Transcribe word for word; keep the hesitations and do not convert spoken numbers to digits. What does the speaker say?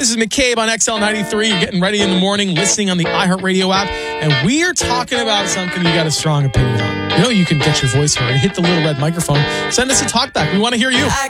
This is McCabe on X L ninety-three. You're getting ready in the morning, listening on the iHeartRadio app, and we are talking about something you got a strong opinion on. You know, you can get your voice heard. Hit the little red microphone. Send us a talk back. We want to hear you. I